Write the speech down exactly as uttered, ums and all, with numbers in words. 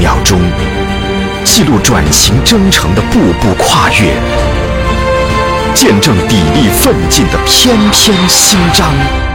秒钟，记录转型征程的步步跨越，见证砥砺奋进的篇篇新章。